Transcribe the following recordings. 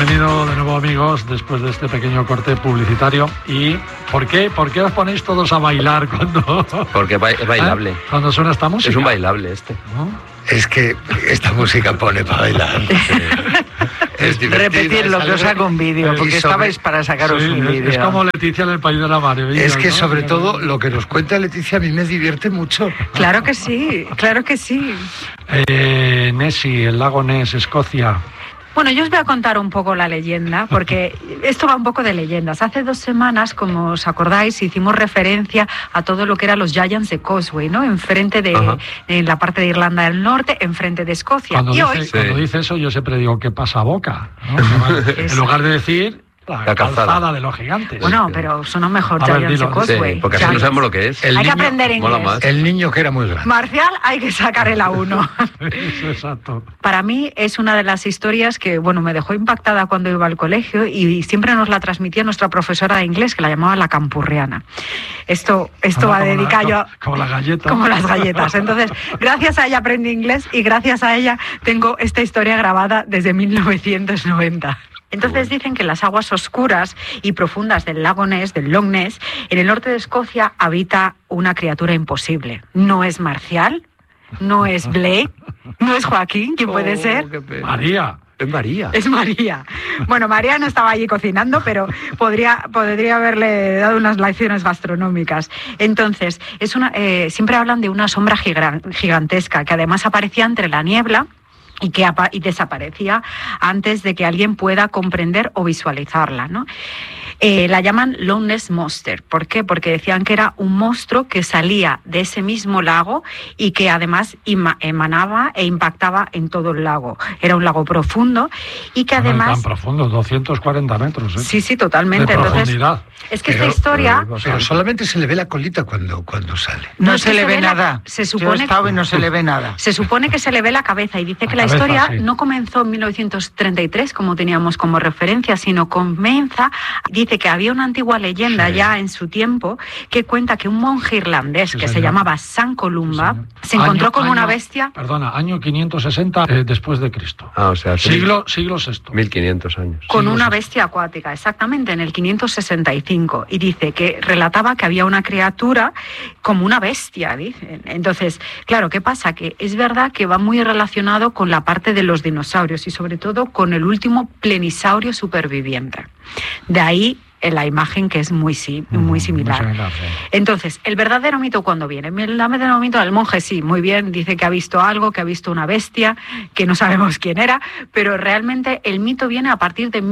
Bienvenido de nuevo, amigos, después de este pequeño corte publicitario. ¿Y por qué os ponéis todos a bailar cuando...? Porque es bailable. Cuando suena esta música. Es un bailable ¿No? Es que esta música pone para bailar. Es repetir lo que os hago un vídeo, porque estabais para sacaros un vídeo. Es como Leticia en el País de la Maravilla. Es que, ¿no? sobre todo, lo que nos cuenta Leticia a mí me divierte mucho. Claro que sí, claro que sí. Nessie, el lago Ness, Escocia. Bueno, yo os voy a contar un poco la leyenda, porque esto va un poco de leyendas. Hace 2 semanas, como os acordáis, hicimos referencia a todo lo que eran los Giants de Causeway, ¿no? Enfrente de, en la parte de Irlanda del Norte, enfrente de Escocia. Cuando dice eso, yo siempre digo, ¿qué pasa boca? ¿No? En lugar de decir... La calzada de los gigantes. Bueno, pero suena mejor Giants de Causeway. Sí, porque así no sabemos lo que es. Hay que aprender inglés. El niño que era muy grande. Marcial, hay que sacar el A1. Exacto. Para mí es una de las historias que, bueno, me dejó impactada cuando iba al colegio y siempre nos la transmitía nuestra profesora de inglés, que la llamaba la campurriana. Esto va dedicado yo... Como las galletas. Como las galletas. Entonces, gracias a ella aprendí inglés y gracias a ella tengo esta historia grabada desde 1990. Entonces dicen que en las aguas oscuras y profundas del lago Ness, del Loch Ness, en el norte de Escocia habita una criatura imposible. No es Marcial, no es Blake, no es Joaquín, ¿quién puede ser? María. Es María. Es María. Bueno, María no estaba allí cocinando, pero podría haberle dado unas lecciones gastronómicas. Entonces, siempre hablan de una sombra gigantesca que además aparecía entre la niebla y desaparecía antes de que alguien pueda comprender o visualizarla, ¿no? La llaman Loch Ness Monster. ¿Por qué? Porque decían que era un monstruo que salía de ese mismo lago y que además emanaba e impactaba en todo el lago. Era un lago profundo y que además... No tan profundo, 240 metros. Sí, totalmente. De profundidad. Es que esta historia... Pero solamente se le ve la colita cuando sale. No se le ve nada. Se supone, yo he estado y no se le ve nada. Se supone que se le ve la cabeza y dice que la historia no comenzó en 1933, como teníamos como referencia, sino dice que había una antigua leyenda ya en su tiempo que cuenta que un monje irlandés que se llamaba San Columba se encontró con una bestia... año 560 después de Cristo. O sea, siglo VI. 1500 años. Con una bestia acuática, exactamente, en el 565. Y dice que relataba que había una criatura como una bestia, dicen. Entonces, claro, ¿qué pasa? Que es verdad que va muy relacionado con la parte de los dinosaurios y sobre todo con el último plenisaurio superviviente. De ahí la imagen que es muy similar. Muy similar, sí. Entonces, ¿el verdadero mito cuándo viene? El verdadero mito del monje, sí, muy bien, dice que ha visto algo, que ha visto una bestia, que no sabemos quién era, pero realmente el mito viene a partir de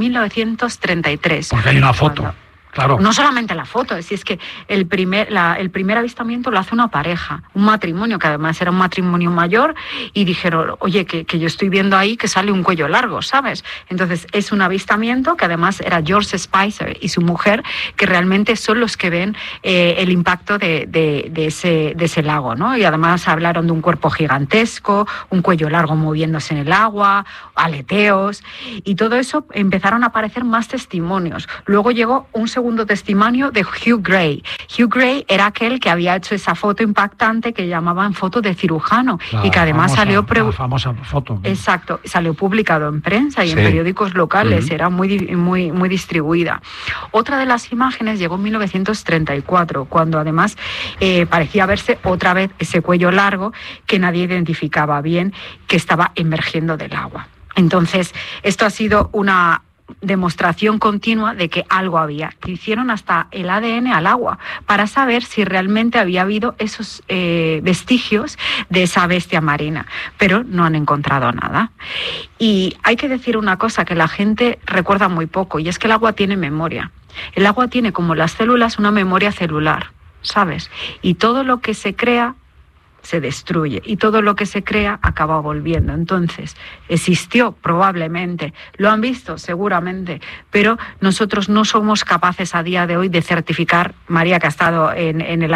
1933. Porque hay una foto. Claro. No solamente la foto, si es que el primer avistamiento lo hace una pareja, un matrimonio, que además era un matrimonio mayor, y dijeron, oye, que yo estoy viendo ahí que sale un cuello largo, ¿sabes? Entonces es un avistamiento que además era George Spicer y su mujer, que realmente son los que ven el impacto de ese lago, ¿no? Y además hablaron de un cuerpo gigantesco, un cuello largo moviéndose en el agua, aleteos, y todo eso empezaron a aparecer más testimonios. Luego llegó un segundo testimonio de Hugh Gray. Hugh Gray era aquel que había hecho esa foto impactante que llamaban foto de cirujano y que además salió... La famosa foto. Exacto, salió publicado en prensa y en periódicos locales, era muy distribuida. Otra de las imágenes llegó en 1934, cuando además parecía verse otra vez ese cuello largo que nadie identificaba bien, que estaba emergiendo del agua. Entonces, esto ha sido una demostración continua de que algo había. Hicieron hasta el ADN al agua para saber si realmente había habido esos vestigios de esa bestia marina, pero no han encontrado nada. Y hay que decir una cosa que la gente recuerda muy poco, y es que el agua tiene memoria. El agua tiene, como las células, una memoria celular, ¿sabes? Y todo lo que se crea se destruye y todo lo que se crea acaba volviendo. Entonces, existió probablemente, lo han visto seguramente, pero nosotros no somos capaces a día de hoy de certificar, María que ha estado en el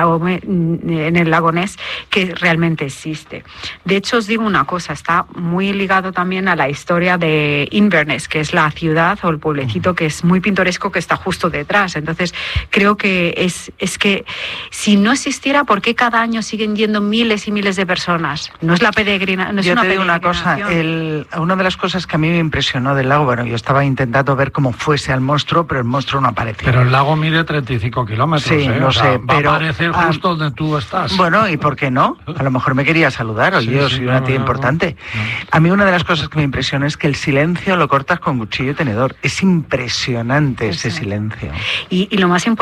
lago Ness, que realmente existe. De hecho, os digo una cosa, está muy ligado también a la historia de Inverness, que es la ciudad o el pueblecito que es muy pintoresco, que está justo detrás. Entonces, creo que es que si no existiera, ¿por qué cada año siguen yendo miles miles y miles de personas. No es la peregrina, no es yo una te digo una cosa, una de las cosas que a mí me impresionó del lago, bueno, yo estaba intentando ver cómo fuese al monstruo, pero el monstruo no aparecía. Pero el lago mide 35 kilómetros, sí, no sé, va a aparecer justo donde tú estás. Bueno, ¿y por qué no? A lo mejor me quería saludar, oye, yo soy una tía importante. A mí una de las cosas que me impresiona es que el silencio lo cortas con cuchillo y tenedor. Es impresionante ese silencio. Y lo más importante